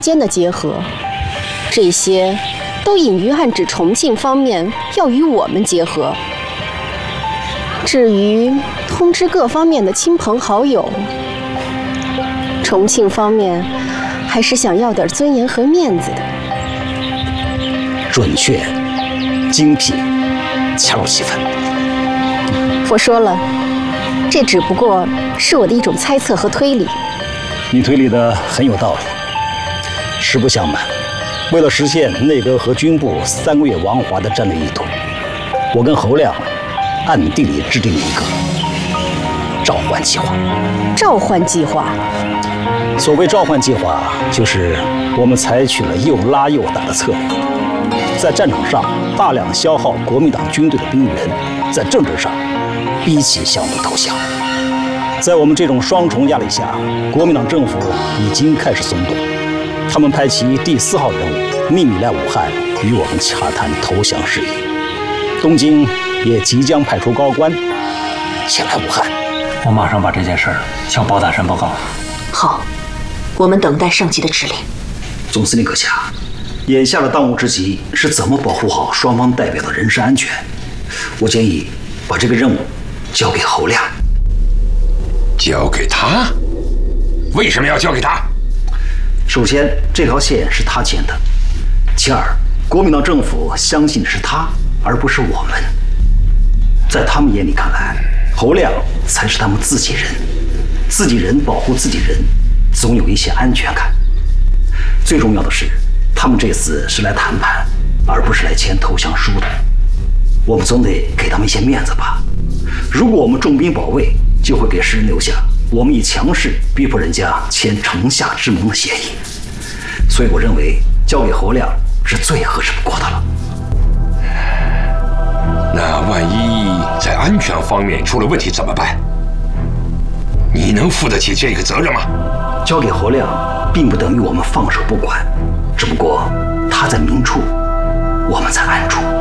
间的结合，这些都隐于暗指重庆方面要与我们结合。至于通知各方面的亲朋好友，重庆方面还是想要点尊严和面子的。 准确、精辟、恰如其分。 我说了，这只不过是我的一种猜测和推理。 你推理的很有道理。实不相瞒，为了实现内阁和军部3个月王华的战略意图，我跟侯亮暗地里制定了一个召唤计划。 召唤计划？ 所谓召唤计划，就是我们采取了又拉又打的策略，在战场上大量消耗国民党军队的兵员，在政治上逼其向我们投降。在我们这种双重压力下，国民党政府已经开始松动，他们派其第4号人物秘密来武汉与我们洽谈投降事宜。东京也即将派出高官前来武汉。 我马上把这件事向包大山报告。 好，我们等待上级的指令。 总司令阁下，眼下的当务之急是怎么保护好双方代表的人身安全。我建议把这个任务交给侯亮。 交给他？为什么要交给他？ 首先，这条线是他牵的；其二，国民党政府相信是他，而不是我们。在他们眼里看来，侯亮才是他们自己人，自己人保护自己人，总有一些安全感。最重要的是，他们这次是来谈判，而不是来签投降书的。我们总得给他们一些面子吧。如果我们重兵保卫，就会给世人留下我们以强势逼迫人家签城下之盟的嫌疑。所以我认为交给侯亮是最合适不过的了。 那万一在安全方面出了问题怎么办？你能负得起这个责任吗？ 交给侯亮并不等于我们放手不管，只不过他在明处，我们在暗处。